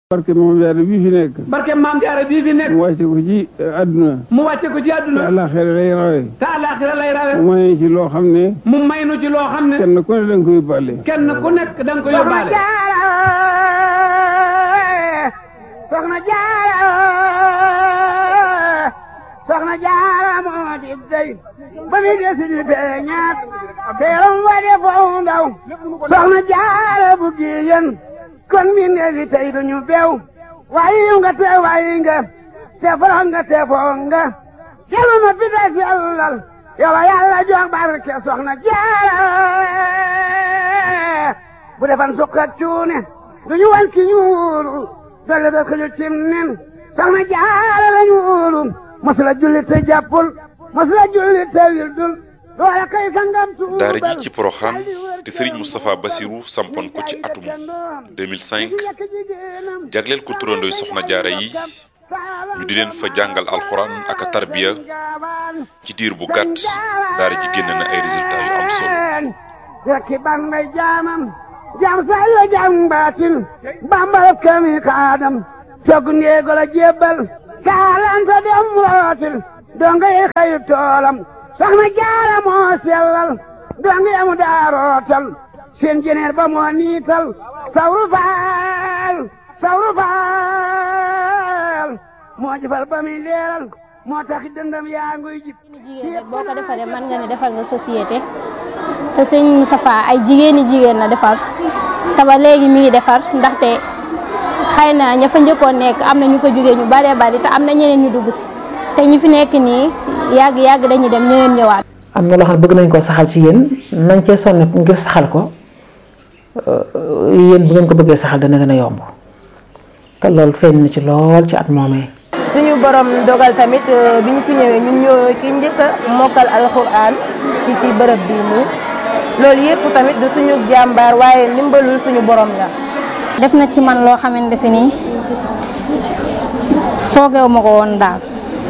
barke Maam Jaara bii fi nekk. barke Maam Jaara bii fi nekk. mu wàcce ko ci àdduna. mu wàcce ko ci àdduna. te àllaaxira lay rawe. te àllaaxira lay rawe. mu may ci loo xam ne. mu may nu ci loo xam ne. kenn ku ne da nga ko yóbbaale. kenn ku nekk da nga ko yóbbaale. Soxna Jaara Soxna Jaara moo di dey ba mi desi di feeñaat teeram wa de foo ndaw Soxna Jaara bu giyen kon mi neefi tey duñu beew waayi nga te waayi nga te forox nga te foo nga jelu ma pita sellal yow Yàlla jox barke Soxna Jaara bu defan sukk ak cuune duñu wan ki ñuulu dolle da xëju cim nen Soxna Jaara la ñuulu masula julli te jàppul masula julli te wildul loola kay sangam tuubal daara ji ci Porokhane te Serigne Moustapha Bassirou sampoon ko ci atum 2005 jagleel ko turandooy Soxna Jaara yi ñu di leen fa jàngal alxuraan ak a tarbiya ci diir bu gàtt daara ji génn na ay résultats yu am solo. rekki ban may jaamam jaam say la jaam baatin bambal kami kaadam togg ndeego la jébbal kaalanta dem rootil donga yi xayu toolam Soxna Jaara moo sellal donga yamu daa rootal seen jeneer ba moo niital sawru faal moo jëfal ba muy leeral moo tax dëndam yaa nguy jib jigéen rek boo ko defaree mën nga ne defal nga société te sëñ Moustapha ay jigéen la defar te ba léegi mi ngi defar ndaxte xëy na ña fa njëkkoon nekk am na ñu fa jógee ñu baree bari te am na ñeneen ñu dugg si te ñi fi nekk nii yàgg dañuy dem ñeneen ñëwaat. am na loo xam ne bëgg nañ ko saxal ci yéen nañ cee sonn ngir saxal ko yéen bu ngeen ko bëggee saxal dana gën a yomb te loolu feeñ na ci lool ci at moomee. suñu borom dogal tamit bi ñu fi ñëwee ñun ñoo ki njëkk a mokkal alxuraan ci bërëb bii nii loolu yëpp tamit du suñu jàmbaar waaye ndimbalul suñu borom la. def na ci man loo xamante si nii foogeewu ma ko woon daal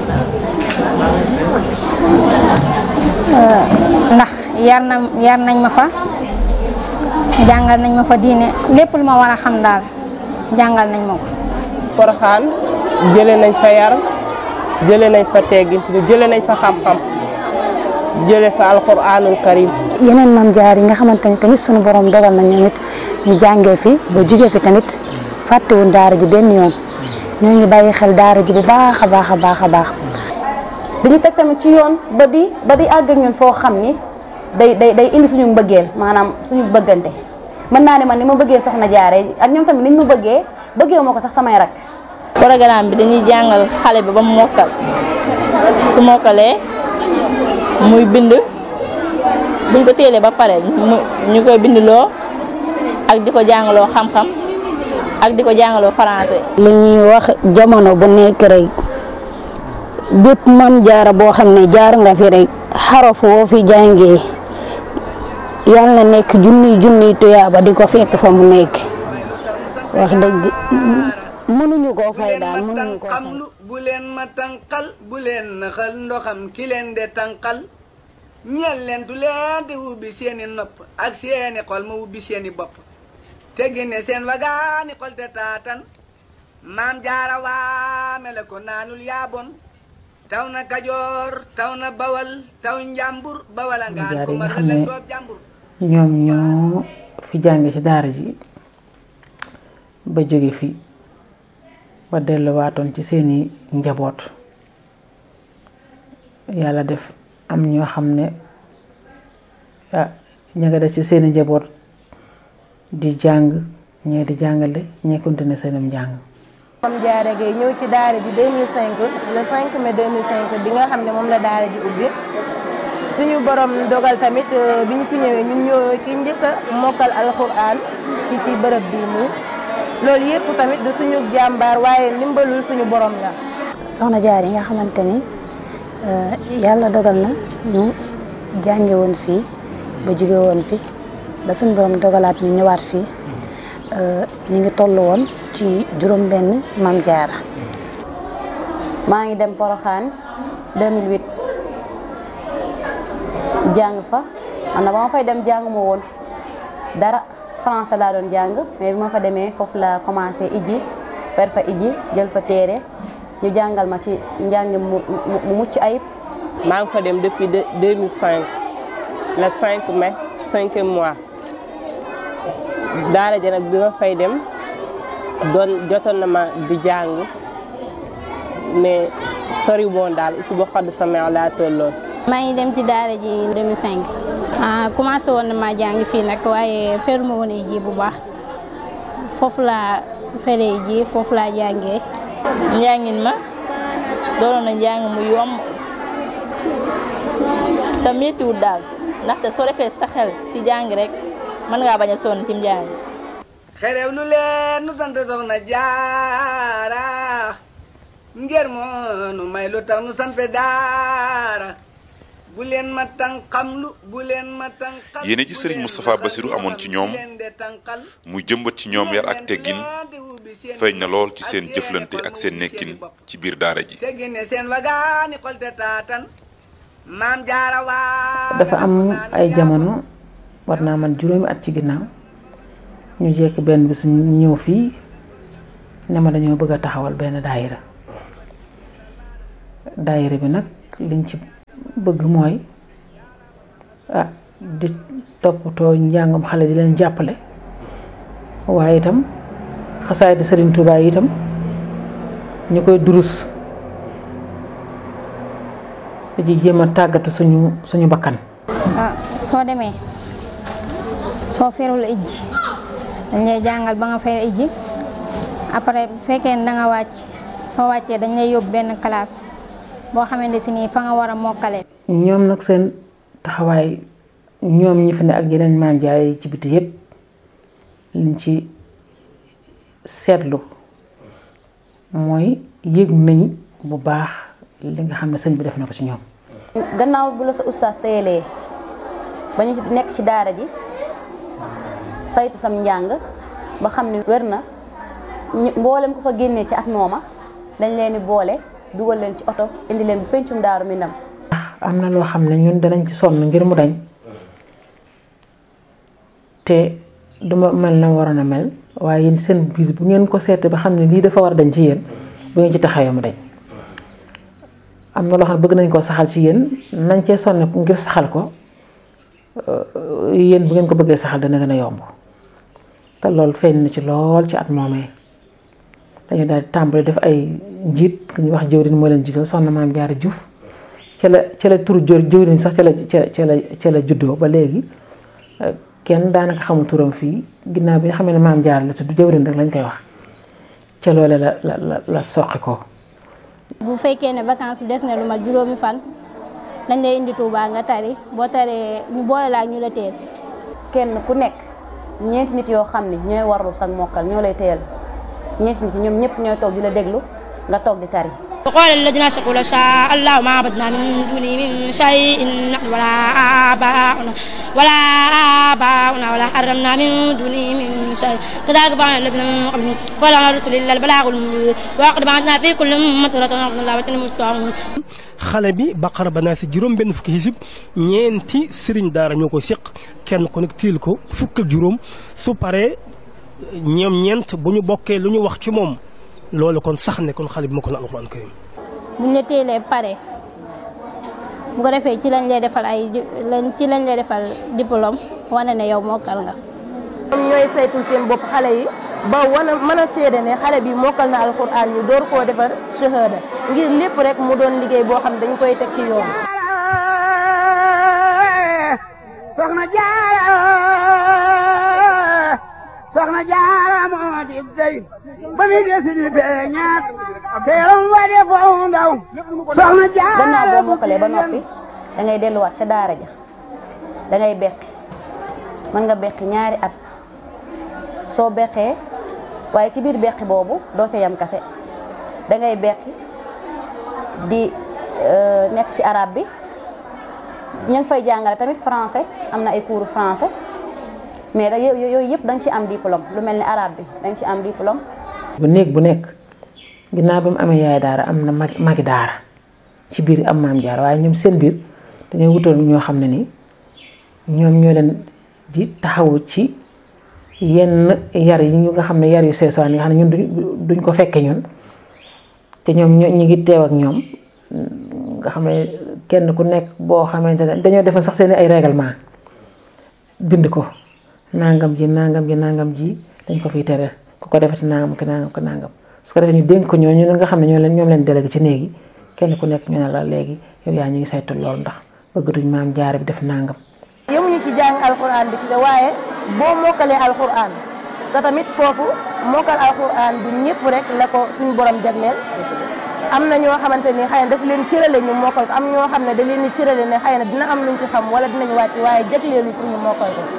ndax yar nañ ma fa jàngal nañ ma fa diine lépp lu ma war a xam daal jàngal nañ ma ko. Porokhane jëlee nañ fa yar jëlee nañ fa teggin jëlee nañ fa xam-xam jëlee fa alxuraanul karim. yeneen Maam Jaara yi nga xamante ni tamit sunu borom dogal na ñoom it ñu jàngee fi ba jugee fi tamit fàttewuñ daara ji benn yoon ñoo ngi bàyyi xel daara ji bu baax a baax. dañu teg tamit ci yoon ba di àgg ak ñun foo xam ni day indi suñu mbëggeel maanaam suñu bëggante mën naa ne man ni ma bëggee Soxna Jaara ak ñoom tamit niñ ma bëggee ma ko sax samay rak. programme bi dañuy jàngal xale bi ba mu mokkal su mokkalee muy bind buñ ko téelee ba pare ñu koy bindloo ak di ko jàngaloo xam-xam ak di ko jàngaloo français. li ñuy wax jamono bu nekk rek bépp Maam Jaara boo xam ne jaar nga fi rek xaraf woo fi jàngee yàlla na nekk junniy tuyaaba di ko fekk fa mu nekk wax dëgg mënuñu koo fay daal mënuñu koo fay. bu leen ma tànqal bu leen naxal ndoxam ki leen de tànqal ñeel leen tu leen di ubbi seeni nopp ak seeni xol ma ubbi seeni bopp te génne seen wagaani xol te taatan Maam Jaara waame la ko naanul yaabon taw na Kajoor taw na Bawal taw Njàmbur Bawal a ngaan ko mar la doob Njàmbur. ñoom ñoo fi jànge ci daara ji ba jóge fi ba delluwaatoon ci seeni njaboot yàlla def am ñoo xam ne ña nga def ci seeni njaboot di jàng ñee di jàngale ñee continuer seenum njàng. Maam Jaara Gaye ñëw ci daara ji 2005 le 5 mai 2005 bi nga xam ne moom la daara ji ubbi suñu borom dogal tamit bi ñu fi ñëwee ñun ñoo ki njëkk a mokkal alxuraan ci bërëb bii nii loolu yëpp tamit du suñu jàmbaar waaye ndimbalul suñu borom la. Soxna Jaara yi nga xamante ni yàlla dogal na ñu jànge woon fii ba jóge woon fi ba suñu borom dogalaat ñu ñëwaat fii ñu ngi toll woon ci juróom-benn Maam Jaara. maa ngi dem Porokhane 2008 jàng fa man na ba ma fay dem jàng ma woon dara français laa doon jàng mais bi ma fa demee foofu la commencé ijji fer fa iji jël fa téere ñu jàngal ma ci njàng mu mucc ayib. maa ngi fa dem depuis 2005 le 5 mai 5e mois daara ja nag bi ma fay dem jotoon na ma di jàng mais sori woon daal si boo xadd sama laa tolloon. maa ngi dem ci daara ji 2005 commencé woon na maa jàng fii nag waaye feruma woon ji bu baax foofu laa feree ji foofu laa jàngee. njàngin ma doonoon na njàng mu yomb te méttiwul daal ndaxte soo defee sa xel ci jàng rek mën ngaa bañ a sonn ci njàng. xerew lu leen nu sant Soxna Jaara ngir moo nu may lu tax nu sant daara bu leen ma tànqamlu bu leen ma tànqal. yéene ji Serigne Moustapha Bassirou amoon ci ñoom muy jëmbat ci ñoom yar ak teggin feeñ na lool ci seen jëflante ak seen nekkin ci biir daara ji. dafa am ay jamono war naa man juróomi at ci ginnaaw ñu jekk benn bis ñu ñëw fii ne ma dañoo bëgg a taxawal benn daayira bi nag liñ ci bëgg mooy di toppatoo njàngam xale di leen jàppale waaye itam xasaay di Serigne Touba itam ñu koy durus di ci jéem a tàggatu suñu bakkan. soo demee soo ferul ijji dañ lay jàngal ba nga fer ijji après bu fekkee ne da nga wàcc soo wàccee dañ lay yóbbu benn classe boo xamante si nii fa nga war a mokkale. ñoom nag seen taxawaay ñoom ñi fi ne ak yeneen maam jaay ci biti yëpp liñ ci seetlu mooy yëg nañ bu baax li nga xam ne sëñ bi def na ko ci ñoom. gannaaw bu la sa ustaas teyelee ba ñu nekk ci daara ji saytu sam njàng ba xam ne wér na mboolem ko fa génnee ci at mooma dañ leen di boole dugal leen ci oto indi leen bu pencum Daaru Minam. am na loo xam ne ñun danañ ci sonn ngir mu dañ te duma mel na waroon a mel waaye yéen seen biir bu ngeen ko seetee ba xam ne lii dafa war a dañ ci yéen bu ngeen ci taxawee mu dañ. am na loo xam ne bëgg nañ koo saxal ci yéen nañ cee sonn ngir saxal ko yéen bu ngeen ko bëggee saxal dana gën a yomb te loolu feeñ na ci lool ci at moomee dañu daal di tàmbali def ay njiit ku ñuy wax jëwriñ moo leen jiital soxna Maam Jaara Juuf ca la turu jëwriñ sax ca la juddoo ba léegi kenn daanaka xamul turam fii ginnaaw bi nga xam ne Maam Jaara la tudd jëwriñ rek lañ koy wax ca loole la soqi ko. bu fekkee ne vacances des na lu mat juróomi fan dañ lay indi Touba nga tari boo taree ñu boole la ak ñu la teel. kenn ku nekk ñeenti nit yoo xam ne ñooy warlu sag mokkal ñoo lay teel ñeenti nit yi ñoom ñëpp ñooy toog di la déglu nga toog di tari. وقال الذين أشركوا لو شاء الله ما عبدنا من دونه من شيء نحن ولا آباؤنا ولا حرمنا من دونه من شيء كذلك فعل الذين من قبلهم فلا رسل إلا البلاغ المبين وقد بعثنا في كل أمة رسولا أن الله وتنموا xale bi Baqara ba naa si juróom benn fukki hizib ñeenti sëriñ daara ñoo ko séq kenn ku nekk tiil ko fukk ak juróom su paree ñoom ñeent bu ñu bokkee lu ñu wax ci moom loolu kon sax ne kon xale bi ma ko na alxuraan karim buñ la teelee pare bu ko defee ci lañ lay defal diplôme wane ne yow mokkal nga. ñoom ñooy saytul seen bopp xale yi ba mën a seede ne xale bi mokkal na alxuraan ñu door koo defar shahada ngir lépp rek mu doon liggéey boo xam dañ koy teg ci yoon. Soxna Jaara moo di dey ba mi desi di feeñaat teeram wa de foo ndaw Soxna Jaara. gannaaw boo mokkalee ba noppi da ngay delluwaat ca daara ja da ngay beqi mën nga beqi ñaari at soo beqee waaye ci biir beqi boobu doo ca yam kase da ngay beqi di nekk ci arabe bi ñu ngi fay jàngale tamit français am na ay cours français. mais yooyu yëpp da nga ci am diplôme lu mel ni arabe bi da nga ci am diplôme. bu néeg bu nekk ginnaaw ba mu amee yaay daara am na magi daara ci biir am Maam Jaara waaye ñoom seen biir dañoo wutal ñoo xam ne ni ñoom ñoo leen di taxawu ci yenn yar yi nga xam ne yar yu seesaan yi nga xam ne ñun duñ ko fekke ñun te ñoom ñu ngi teew ak ñoom nga xam ne kenn ku nekk boo xamante ne dañoo defal sax seen ay règlement bind ko nangam ji dañ ko fiy tere ku ko defati nangam ki nangam ko nangam su ko defee ñu dénk ko ñooñu nga xam ne ñoom leen délégué ci néegi kenn ku nekk ñu ne la léegi yow yaa ñu ngi saytu loolu ndax bëgg duñ maam jaare bi def nangam. yemuñu ci jàng alxuraan bi ci waaye boo mokkalee alxuraan te tamit foofu mokkal alxuraan du ñëpp rek la ko suñu borom jagleel am na ñoo xamante ni xëy na daf leen cërale ñu mokkal ko am ñoo xam ne da leen di cërale ne xëy na dina am luñ ci xam wala dinañ wàcc waaye jagleelu pour ñu mokkal ko.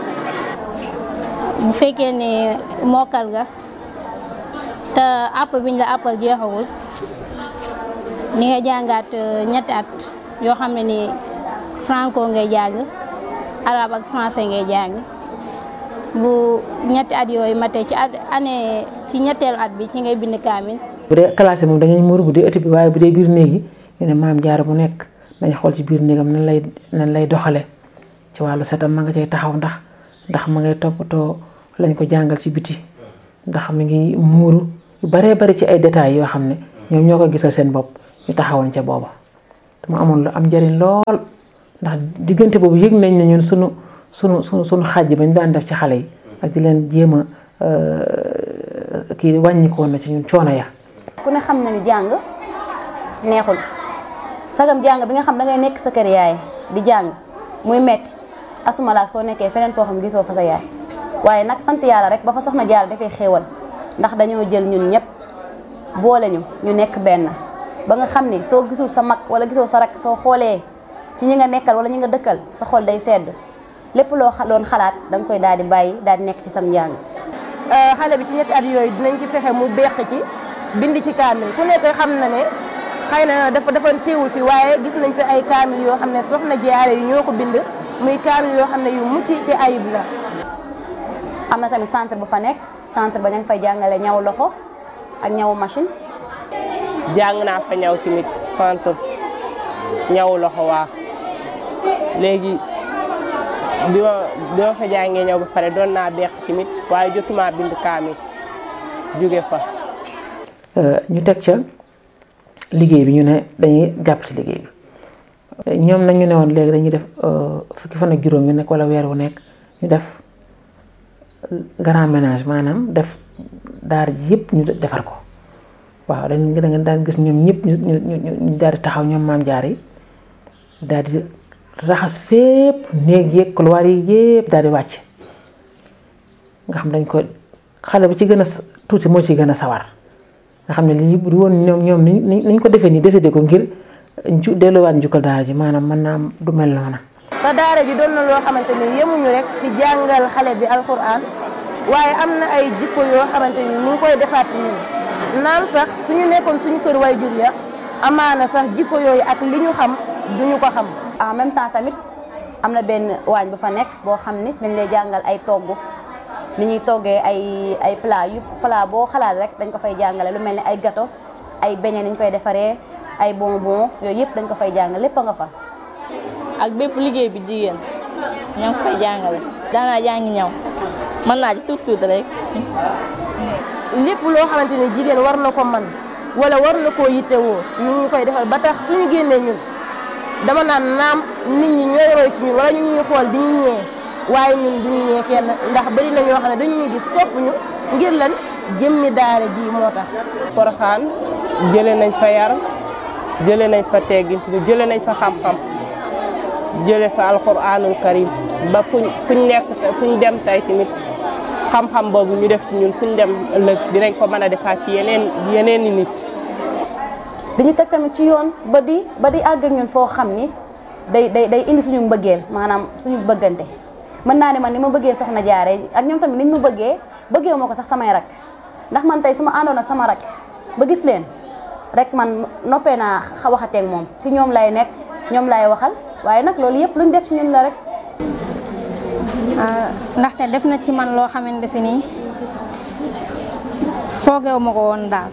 bu fekkee ne mokkal nga te àpp biñ la àppal jeexagul ni nga jàngaat ñetti at yoo xam ne ni franco ngay jàng arabe ak français ngay jàng bu ñetti at yooyu matee ci ñetteelu at bi ci ngay bind kaamil. bu dee classe moom dañuy muur bu dee ëtt bi waaye bu dee biir néeg yi ñu ne maam jaara bu nekk dañ xool ci biir néegam nan lay doxale ci wàllu setam ma nga cay taxaw ndax ma ngay toppatoo lañ ko jàngal ci biti ndax mi ngi muuru yu baree bari ci ay détails yoo xam ne ñoom ñoo ko gisal seen bopp ñu taxawoon ca booba te mu amoon lu am njëriñ lool ndax diggante boobu yëg nañ ne ñun sunu xàjj bañ daan def ci xale yi ak di leen jéem a kii wàññikoon na ci ñun coono ya. ku ne xam na ni jàng neexul sagam jàng bi nga xam da ngay nekk sa kër yaay di jàng muy metti asuma laak soo nekkee feneen foo xam gisoo fa sa yaay waaye nag sant yàlla rek ba fa soxna Jaara dafay xéewal ndax dañoo jël ñun ñëpp boole ñu nekk benn ba nga xam ni soo gisul sa mag wala gisoo sa rak soo xoolee ci ñi nga nekkal wala ñi nga dëkkal sa xol day sedd lépp loo doon xalaat da nga koy daal di bàyyi daal di nekk ci sam njàng. xale bi ci ñetti at yooyu dinañ ci fexe mu beq ci bind ci kaamil ku nekk xam na ne xëy na dafa teewul fi waaye gis nañ fi ay kaamil yoo xam ne soxna Jaara yi ñoo ko bind muy kaamil yoo xam ne yu mucc ci ayib la. am na tamit centre bu fa nekk centre ba ña ngi fay jàngale ñaw loxo ak ñaw machine. jàng naa fa ñaw tamit centre ñaw loxo waa léegi bi ma fa jàngee ñaw ba pare doon naa beq tamit waaye jotuma bind kaamil jóge fa. ñu teg ca liggéey bi ñu ne dañuy jàpp ci liggéey bi ñoom nag ñu ne woon léegi dañuy def fukki fan ak juróom yu nekk wala weer wu nekk ñu def grand ménage maanaam def daara ji yëpp ñu defar ko waaw da nga daan gis ñoom ñëpp ñu daal di taxaw ñoom maam jaar yi daal di raxas fépp néeg yeeg couloir yi yëpp daal di wàcc nga xam dañ ko xale bu ci gën a tuuti moo ci gën a sawar nga xam ne lii bu woon ñoom niñ ko defee nii décidé ko ngir delluwaat njukkal daara ji maanaam mën naa du mel noona te daara ji doon na loo xamante ni yemuñu rek ci jàngal xale bi alxuraan waaye am na ay jikko yoo xamante ni ñu ngi koy defaat ci ñun naam sax suñu nekkoon suñu kër waajur ya amaana sax jikko yooyu ak li ñu xam duñu ko xam. en même temps tamit am na benn waañ bu fa nekk boo xam ni dañ lay jàngal ay togg ni ñuy toggee ay plat boo xalaat rek dañ ko fay jàngale lu mel ni ay gâteau ay beignet niñ koy defaree ay bonbon yooyu yëpp dañ ko fay jàngale lépp a nga fa. ak bépp liggéey bi jigéen ñoo ngi fay jàngale daanaa jàngi ñaw mën naa ci tuut rek. lépp loo xamante ni jigéen war na ko man wala war na koo yittewoo ñu ngi koy defal ba tax suñu génnee ñun dama naan naam nit ñi ñooy roy ci ñun wala ñu ñuy xool di ñu ñee waaye ñun duñu ñee kenn ndax bari na ñoo xam ne dañuy gis sopp ñu ngir lan jëmmi daara ji moo tax. Porokhane jëlee nañ fa yar jëlee nañ fa teggin jëlee nañ fa xam-xam jëlee fa alxuraanul karim ba fuñ nekk fuñ dem tey tamit xam-xam boobu ñu def ci ñun fuñ dem ëllëg dinañ ko mën a defaat ci yeneen i nit. dañu teg tamit ci yoon ba di àgg ak ñun foo xam ni day indi suñu mbëggeel maanaam suñu bëggante mën naa ne man ni ma bëggee soxna Jaara ak ñoom tamit niñ ma bëggee ma ko sax samay rak ndax man tey su ma àndoon ak sama rak ba gis leen rek man noppee naa waxateeg moom si ñoom lay nekk ñoom lay waxal waaye nag loolu yëpp luñ def ci ñun la rek. ndaxte def na ci man loo xamante si nii foogeewu ma ko woon daal.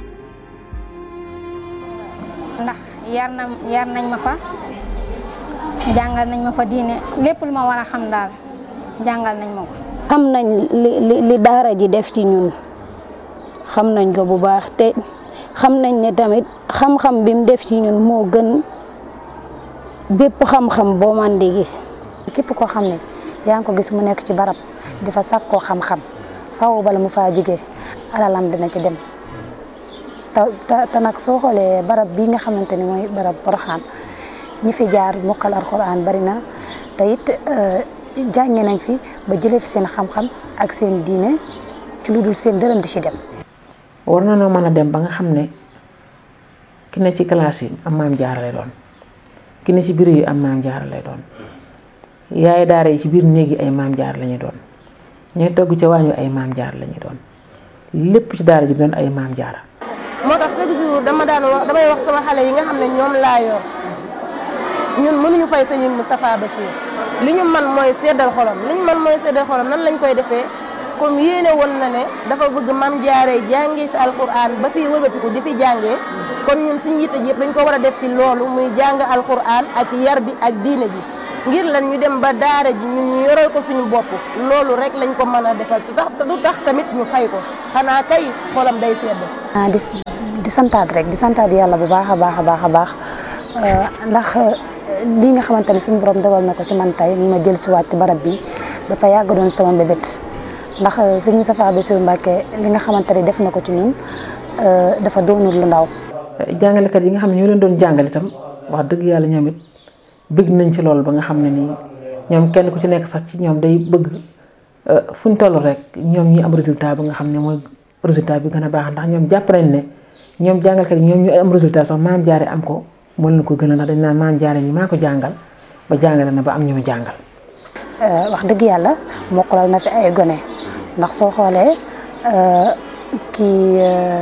ndax yar nañ ma fa jàngal nañ ma fa diine lépp lu ma war a xam daal jàngal nañ ma ko. xam nañ li daara ji def ci ñun xam nañ ko bu baax te xam nañ ne tamit xam-xam bi mu def ci ñun moo gën bépp xam-xam boo man di gis. képp koo xam ne yaa ngi ko gis mu nekk ci barab di fa sàkkoo xam-xam faaw bala mu faa jógee alalam dina ci dem te nag soo xoolee barab bii nga xamante ni mooy barab Porokhane ñi fi jaar mokkal alxuraan bari na te it jànge nañ fi ba jëlee fi seen xam-xam ak seen diine ci lu dul seen dërëm di ci dem. war na noo mën a dem ba nga xam ne ki ne ci classe yi am maam jaara lay doon ki ne ci bureau yi am maam jaara lay doon yaay daara yi ci biir néeg yi ay maam jaara lañuy doon ñooy togg ca waañu ay maam jaara lañuy doon lépp ci daara ji doon ay maam jaara. moo tax chaque jour damay wax sama xale yi nga xam ne ñoom laa yor ñun mënuñu fay sëñ Moustapha Bachir li ñu man mooy seddal xolam nan lañ koy defee comme yéene woon na ne dafa bëgg maam jaaree jàngee fi alquran ba fi wëlbatiku di fi jàngee kon ñun suñu yitte ji yëpp dañ ko war a def ci loolu muy jàng alquran ak yar bi ak diine ji ngir lan ñu dem ba daara ji ñun ñu yoral ko suñu bopp loolu rek lañ ko mën a defal te du tax tamit ñu fay ko xanaa kay xolam day sedd. di santaat rek di santaat yàlla bu baax a baax ndax lii nga xamante ne suñu borom dogal na ko ci man tey ma jël si waat ci barab bi dafa yàgg doon sama mbébét ndax sëñ Moustapha Bassirou Mbacké li nga xamante ne def na ko ci ñun dafa doonul lu ndaw. jàngalekat yi nga xam ne ñoo leen doon jàngal itam wax dëgg yàlla ñoom it bëgg nañ ci loolu ba nga xam ne nii ñoom kenn ku ci nekk sax ci ñoom day bëgg fu ñu toll rek ñoom ñi am résultat ba nga xam ne mooy résultat bi gën a baax ndax ñoom jàpp nañ ne ñoom jàngalkat yi ñoom ñu am résultat sax maam jaare am ko moo leen ko gën a ndax dañ naan maam jaare mi maa ko jàngal ba jàngale na ba am ñu mu jàngal. wax dëgg yàlla mokkalal na fi ay gone ndax soo xoolee kii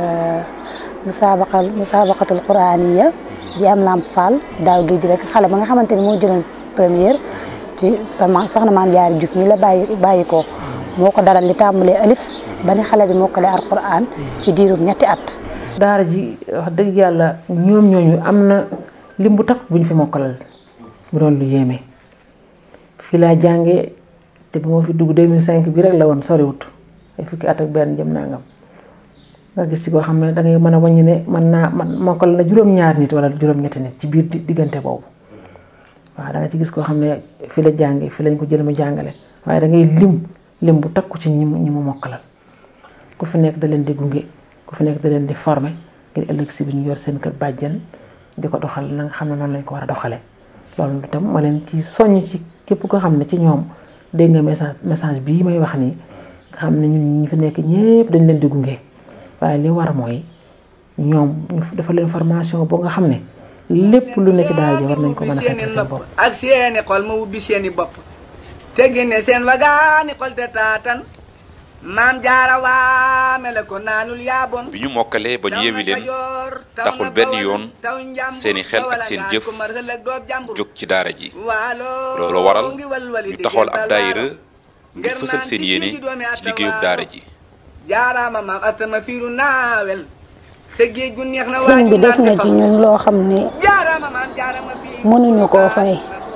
musabaqatul quraaniya bi am Lamp Fall daaw géej rek xale ba nga xamante ni moo jëloon première ci sama soxna maam jaare Diouf mi la bàyyi ko moo ko daral li tàmbalee alif ba ni xale bi mokkale alquran ci diirum ñetti at. daara ji wax dëgg yàlla ñoom ñooñu am na lim bu takk buñ fi mokkalal mu doon lu yéeme fii laa jàngee te bu ma fi dugg 2005 bi rek la woon soriwut ay fukki at ak benn jëm nangam nga gis ci koo xam ne da ngay mën a wàññi ne man mokkal na juróom-ñaari nit wala juróom-ñetti nit ci biir diggante boobu waaw da nga ci gis koo xam ne fii la jàngee fii lañ ko jël mu jàngale waaye da ngay lim bu takku ci ñi mu mokkalal ku fi nekk da leen di gunge ku fi nekk da leen di former ngir ëllëg si bi ñu yor seen kër bàjjan di ko doxal na nga xam ne noonu lañ ko war a doxalee loolu itam ma leen ci soññ ci képp koo xam ne ci ñoom dégg nga message bii may wax nii nga xam ne ñun ñi fi nekk ñëpp dañ leen di gunge waaye li war mooy ñoom ñu defal leen formation boo nga xam ne lépp lu ne ci daara ji war nañ ko mën a fekk seen bopp ak seeni xol ma ubbi seeni bopp te génne seen wagaani xol te taatan maam jaara waame la ko naanul yaabon bi ñu mokkalee ba ñu yewi leen taxul benn yoon seeni xel ak seen jëf jóg ci daara ji loolu waral ñu taxawal ab daayira ngir fësal seen yéene ci liggéeyub daara ji jaaraama maam atama fiiru naawel sa géej gu neex na sëñ bi def na ci ñun loo xam ne mënuñu koo fay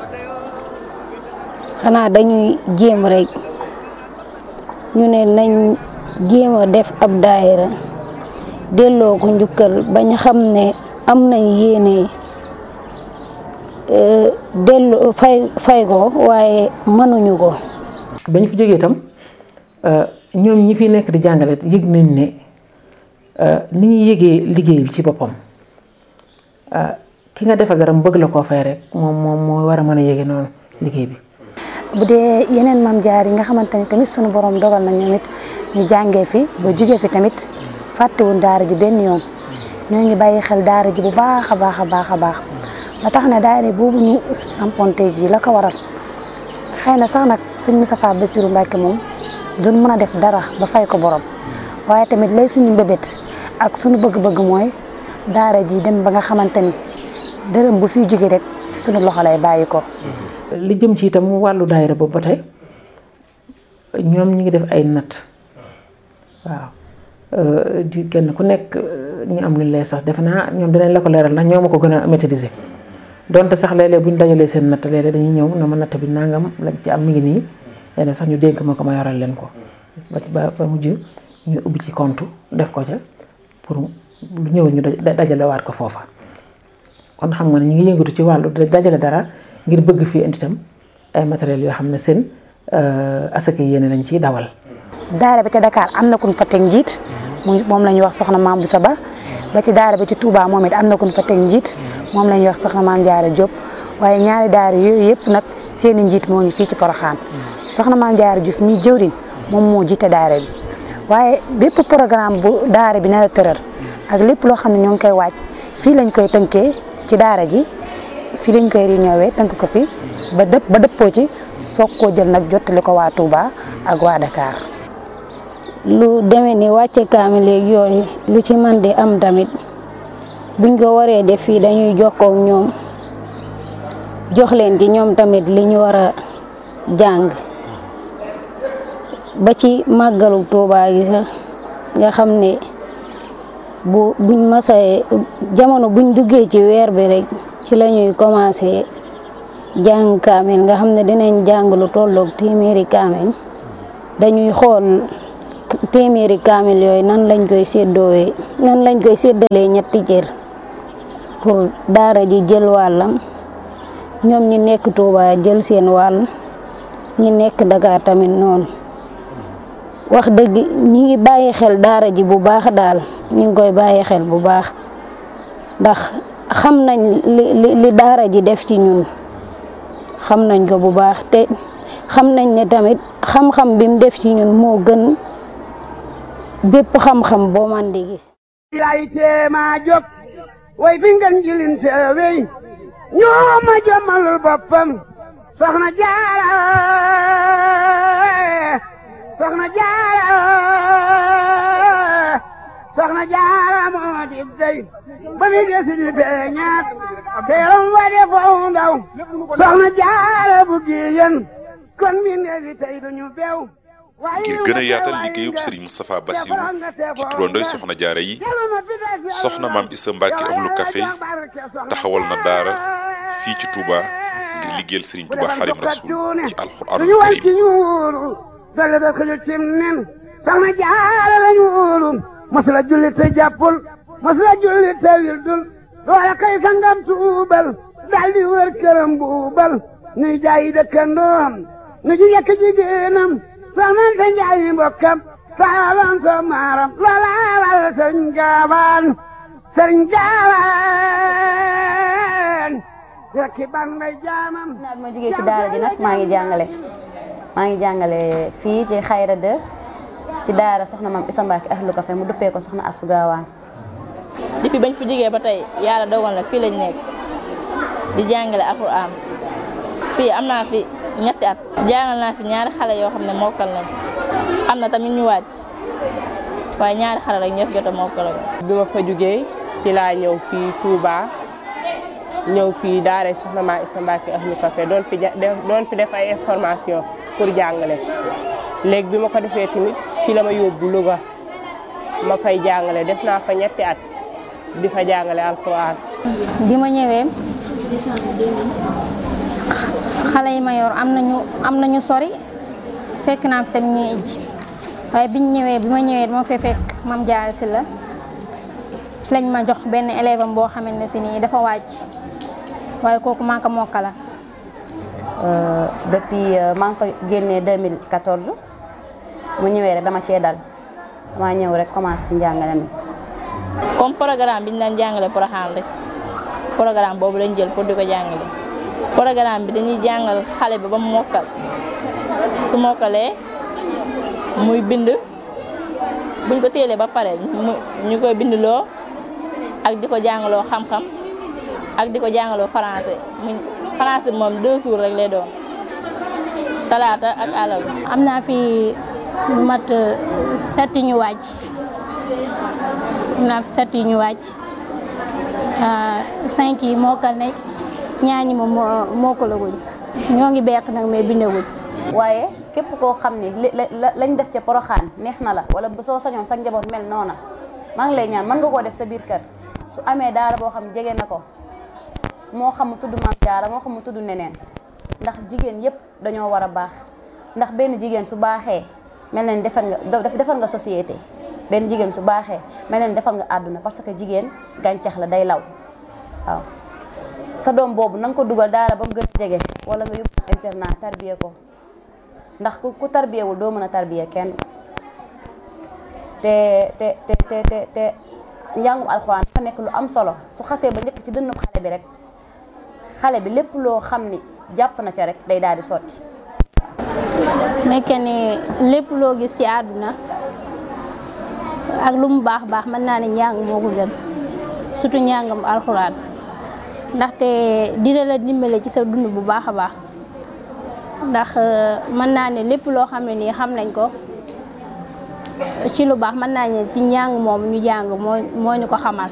xanaa dañuy jéem rek ñu ne nañ jéem a def ab daayira delloo ko njukkal bañ xam ne am nañ yéene delloo fay ko waaye mënuñu ko. bañ fi jógee itam ñoom ñi fi nekk di jàngale yëg nañ ne ni ñuy yëgee liggéey bi ci boppam ki nga defa garam bëgg la koo fay rek moom moo war a mën a yëge noonu liggéey bi. bu dee yeneen maam jaar yi nga xamante ni tamit sunu borom dogal na ñoom it ñu jàngee fi ba jugee fi tamit fàttewuñ daara ji benn yoon ñoo ngi bàyyi xel daara ji bu baax a baax ba tax na daara boobu ñu samponte ji la ko waral xëy na sax nag sëñ Moustapha Bassirou Mbacké moom duñ mën a def dara ba fay ko borom waaye tamit lay suñu mbébét ak suñu bëgg-bëgg mooy daara ji dem ba nga xamante ni dërëm bu fiy jógee rek suñu loxo lay bàyyi ko. li jëm ci itam wàllu daayira boobu ba tey ñoom ñu ngi def ay natt waaw di kenn ku nekk ñu am lu lay sax defe naa ñoom dinañ la ko leeral ndax ñoo ma ko gën a maîtriser donte sax léeg-léeg bu ñu dajalee seen natt léeg-léeg dañuy ñëw na ma natt bi nangam lañ ci am mi ngi nii léeg-léeg sax ñu dénk ma ko ma yoral leen ko ba mujj ñu ubbi ci compte def ko ca pour lu ñëw ñu dajale waat ko foofa kon xam nga ne ñu ngi yëngatu ci wàllu dajale dara ngir bëgg fii indi itam ay matériel yoo xam ne seen asaka yéene lañ ciy dawal. daara bi ca Dakar am na ku ñu fa teg njiit moom la ñuy wax soxna Maam Boussa Ba ba ci daara bi ci Touba moom it am na ku ñu fa teg njiit moom la ñuy wax soxna Maam Jaara Diop waaye ñaari daara yooyu yëpp nag seen i njiit moo ngi fii ci Porokhane soxna Maam Jaara Diouf mi jëwriñ moom moo jiite daara bi waaye bépp programme bu daara bi nar a tëral ak lépp loo xam ne ñoo ngi koy waaj fii lañ koy tënkee ci daara ji fii lañ koy réunion tënk ko fi ba dëppoo ci soog koo jël nag jottali ko waa Touba ak waa Dakar. lu demee ni wàcce kaamil léegi yooyu lu ci man di am tamit buñ ko waree def fii dañuy jokkoo ak ñoom jox leen ci ñoom tamit li ñu war a jàng ba ci màggalu Touba gi sax nga xam ne buñ masee jamono buñ duggee ci weer bi rek ci la ñuy commencé jàng kaamil nga xam ne dinañ jàng lu tolloog téeméeri kaamil dañuy xool téeméeri kaamil yooyu nan lañ koy séddalee ñetti cër pour daara ji jël wàllam ñoom ñi nekk Touba jël seen wàll ñi nekk Dakar tamit noonu wax dëgg ñi ngi bàyyi xel daara ji bu baax daal ñi ngi koy bàyyi xel bu baax ndax xam nañ li daara ji def ci ñun xam nañ ko bu baax te xam nañ ne tamit xam-xam bi mu def ci ñun moo gën bépp xam-xam boo man di gis. lay teema jóg way fi ngeen jilin seewey ñoo ma jommalul boppam soxna Jaara moo di dey ba mi desi di feeñaat teeram wa de foofu ndaw soxna Jaara bu giyen kon mi neefi tey duñu beew ngir gën a yaatal liggéeyub Serigne Moustapha Bassirou ci turandoy soxna jaara yi soxna maam Issa Mbacke Ahlu Café taxawal na daara fii ci Touba ngir liggéeyal Serigne Touba Xaadimu Rasuul ci alxuraanul karim dale da xëju cim nen soxna jaara lañu wóolu masula julli te jàppul masula julli te wildul loola kay sangam tuubal daldi wër këram buubal nuy jaayi dëkkandoom nu ji yekk jigéenam soxnante njaayi mbokkam saalan so maaram loola wal sëriñ gaawaan rekki bambay jaamam naa bi ma jógee ci daara ji nag maa ngi jàngale fii ci Xayra 2 ci daara soxna maam Issa Mbacke Ahlu Café mu duppee ko soxna Astou Gawane. depuis bañ fi jógee ba tey yàlla dogal na fii lañ nekk di jàngale alxuraan fii am naa fi ñetti at jàngal naa fi ñaari xale yoo xam ne mokkal nañ am na tamit ñu wàcc waaye ñaari xale rek ñoo fi jot a mokkal. bi ma fa jógee ci laa ñëw fii Touba ñëw fii daara soxna maam Issa Mbacke Ahlu Café doon fi def ay information pour jàngale léegi bi ma ko defee tamit fi la ma yóbbu Louga ma fay jàngale def naa fa ñetti at di fa jàngale alxuraan. bi ma ñëwee xale yi ma yor am nañu sori fekk naa fi tamit ñuy ijj waaye bi ma ñëwee dama fee fekk Mame Diarra Sylla ci lañ ma jox benn élève am boo xamante ne si nii dafa wàcc waaye kooku maa ko mokkala. Depuis maa ngi fa génnee 2014 mu ñëwee rek dama cee dal dama ñëw rek commencé ci njàngale mi. comme programme bi ñu daan jàngale Porokhane rek programme boobu lañ jël pour di ko jàngale. programme bi dañuy jàngal xale bi ba mu mokkal su mokkalee muy bind buñ ko téelee ba pare ñu koy bindloo ak di ko jàngaloo xam-xam ak di ko jàngaloo français français bi moom 2 jours rek lay doon talaata ak àllarba. am naa fi mat 7 ñu wàcc am naa fi 7 yi ñu wàcc 5 yi mokkal nañ ñaar ñi moom mokkalaguñ ñoo ngi beq nag mais bindaguñ. waaye képp koo xam ni lañ def ca Porokhane neex na la wala soo sañoon sa njaboot mel noona maa ngi lay ñaan mën nga koo def sa biir kër su amee daara boo xam jege na ko moo xam mu tudd Maam Jaara moo xam mu tudd neneen ndax jigéen yépp dañoo war a baax ndax benn jigéen su baaxee mel na ni defar nga société benn jigéen su baaxee mel na ni defar nga àdduna parce que jigéen gàncax la day law waaw sa doom boobu na nga ko dugal daara ba mu gën a jege wala nga yóbbu internat tarbiye ko ndax ku tarbiyewul doo mën a tarbiye kenn te njàngum alxuraan dafa nekk lu am solo su xasee ba njëkk ci dënnu xale bi rek xale bi lépp loo xam ni jàpp na ca rek day daal di sotti. nekke ni lépp loo gis ci àdduna ak lu mu baax baax mën naa ne njàng moo ko gën surtout njàngam alxuraan ndaxte dina la dimbale ci sa dund bu baax a baax ndax mën naa ne lépp loo xam ne nii xam nañ ko ci lu baax mën naa ne ci njàng moom ñu jàng moo ñu ko xamal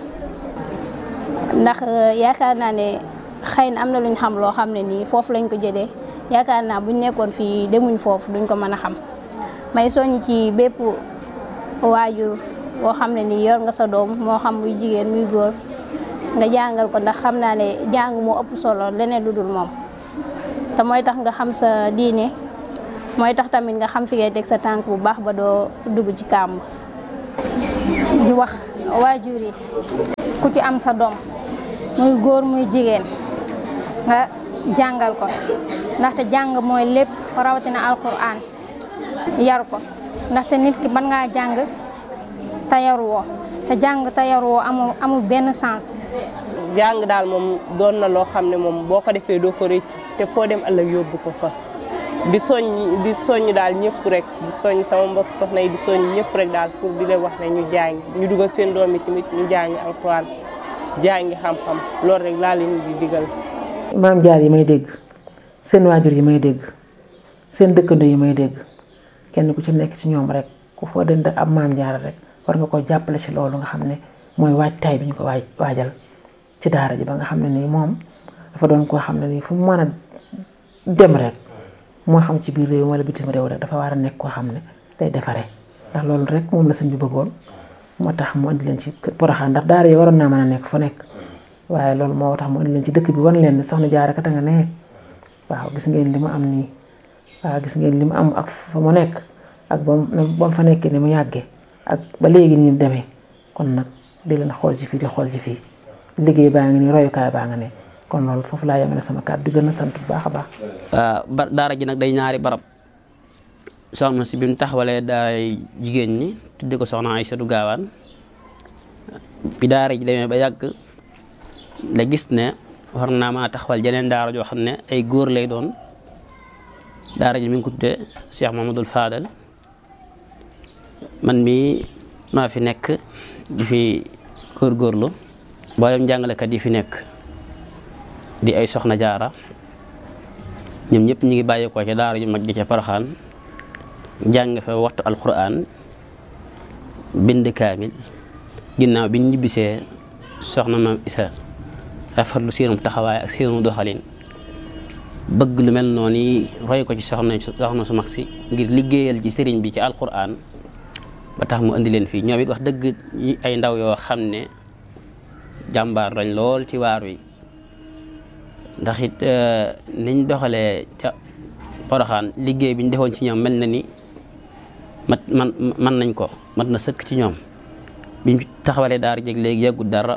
ndax yaakaar naa ne xëy na am na luñ xam loo xam ne nii foofu lañ ko jëlee yaakaar naa buñ nekkoon fii demuñ foofu duñ ko mën a xam may soññ ci bépp waajur boo xam ne nii yor nga sa doom moo xam muy jigéen muy góor nga jàngal ko ndax xam naa ne jàng moo ëpp solo leneen lu dul moom te mooy tax nga xam sa diine mooy tax tamit nga xam fi ngay teg sa tànk bu baax ba doo dugg ci kàmb. di wax waajur yi ku ci am sa doom muy góor muy jigéen nga jàngal ko ndaxte jàng mooy lépp rawatina alquran yar ko ndaxte nit ki mën ngaa jàng te yaruwoo te jàng te yaruwoo amul benn sens. jàng daal moom doon na loo xam ne moom boo ko defee doo ko rëccu te foo dem ëllëg yóbbu ko fa di soññ daal ñëpp rek di soññ sama mbokk soxna yi di soññ ñëpp rek daal pour di leen wax ne ñu jàng ñu dugal seen doom yi tamit ñu jàng alxuraan jàngi xam-xam loolu rek laa leen di digal. maam jaar yi may dégg seen waajur yi may dégg seen dëkkandoo yi may dégg kenn ku ci nekk ci ñoom rek ku foo dënd ab maam jaar rek war nga ko jàppale ci loolu nga xam ne mooy waajtaay bi ñu ko waajal ci daara ji ba nga xam ne nii moom dafa doon koo xam ne nii fu mu mën a dem rek moo xam ci biir réew wala bitim réew rek dafa war a nekk koo xam ne day defaree ndax loolu rek moom la sëñ bi bëggoon moo tax mu indi leen ci Porokhane ndax daara yi waroon naa mën a nekk fu nekk waaye loolu moo tax mu indi leen ci dëkk bi wan leen ni soxna Jaara kat a nga ne waaw gis ngeen li mu am nii waaw gis ngeen li mu am ak fa mu nekk ak ba mu fa nekkee ni mu yàggee ak ba léegi ni mu demee kon nag di leen xool ci fii di xool ci fii liggéey baa ngi nii royukaay baa nga ne kon loolu foofu laa yemale sama kàddu di gën a sant bu baax a baax. daara ji nag day ñaari barab soxna si bi mu taxawalee daay jigéen ñi tudde ko soxna Aysatu Gaawaan bi daara ji demee ba yàgg la gis ne war naa maa taxawal jeneen daara joo xam ne ay góor lay doon daara ji mi ngi ko tuddee Cheikh Mamadou Fadal man mii maa fi nekk di fi góorgóorlu mboolem jàngalekat yi fi nekk di ay soxna jaara ñoom ñëpp ñu ngi bàyyeekoo ca daara ju mag ji ca Porokhane jàng fa waxtu alquran bind kaamil ginnaaw bi ñu ñibbisee soxna maam Isa rafetlu seenum taxawaay ak seenum doxalin bëgg lu mel noonu yi roy ko ci soxna su mag si ngir liggéeyal ci sëriñ bi ci alquran ba tax mu indi leen fii ñoom it wax dëgg ay ndaw yoo xam ne jàmbaar lañ lool ci waar wi ndax it niñ doxalee ca Porokhane liggéey bi ñu defoon ci ñoom mel na ni man nañ ko mat na sëkk ci ñoom biñ taxawalee daara jeg léegi yàggut dara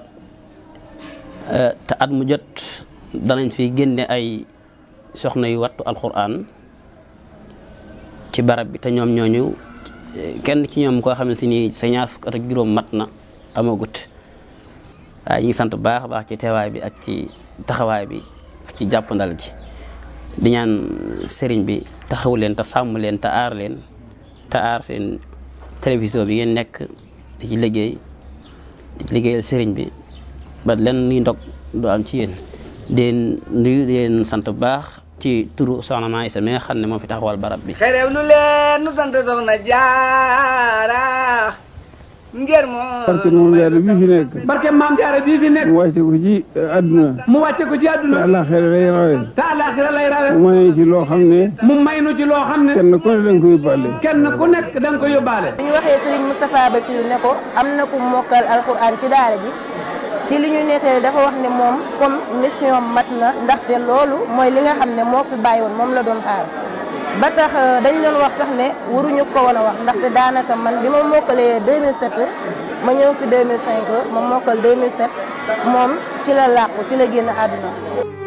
te at mu jot danañ fi génne ay soxna yu wattu alquran ci barab bi te ñoom ñooñu kenn ci ñoom koo xam ne si ni sa ñaar fukk at ak juróom mat na amagut waaye ñu ngi sant bu baax a baax ci teewaay bi ak ci taxawaay bi ak ci jàppandal gi di ñaan sëriñ bi taxawu leen te sàmm leen te aar leen te aar seen télévision bi ngeen nekk di ci liggéeyal sëriñ bi ba len nuy ndog du am ci yéen den nuyu leen sant bu baax ci turu soxna Maam Isa mi nga xam ne moo fi taxawal barab bi xerew lu leen nu sant soxna Jaara ngir moo barke moom jaara bii fi nekk barke maam jaara bii fi nekk mu wàcce ko ci àdduna mu wàcce ko ci àdduna te àllaaxira lay rawe te àllaaxira lay rawe mu may ci loo xam ne mu may nu ci loo xam ne kenn ku ne da nga ko yóbbaale kenn ku nekk da nga ko yóbbaale bu ñu waxee Serigne Moustapha Bassirou ne ko am na ku mokkal alxuraan ci daara ji ci li ñu nettali dafa wax ne moom comme mission mat na ndaxte loolu mooy li nga xam ne moo fi bàyyi woon moom la doon xaar ba tax dañ doon wax sax ne waruñu ko woon a wax ndaxte daanaka man bi ma mokkalee 2007 ma ñëw fi 2005 ma mokkal 2007 moom ci la làqu ci la génn àdduna